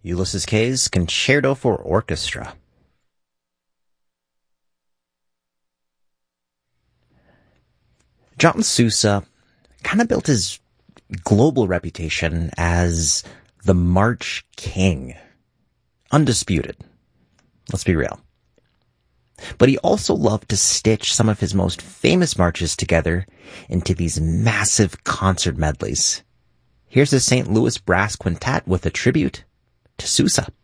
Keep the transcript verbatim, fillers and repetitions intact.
Ulysses K's Concerto for Orchestra. John Sousa kind of built his global reputation as the March King. Undisputed. Let's be real. But he also loved to stitch some of his most famous marches together into these massive concert medleys. Here's the Saint Louis Brass Quintet with a tribute to Sousa.